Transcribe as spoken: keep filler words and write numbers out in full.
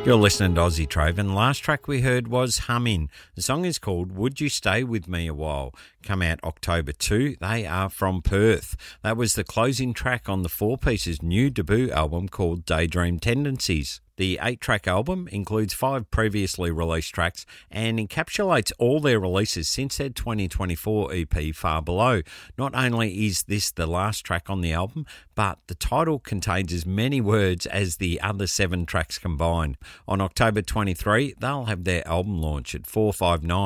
You're listening to Aussie Trove, and the last track we heard was Hummin'. The song is called Would You Stay With Me A While? Come out October second. They are from Perth. That was the closing track on the Four Pieces' new debut album called Daydream Tendencies. The eight-track album includes five previously released tracks and encapsulates all their releases since their twenty twenty-four E P Far Below. Not only is this the last track on the album, but the title contains as many words as the other seven tracks combined. On October twenty-third, they'll have their album launch at four five nine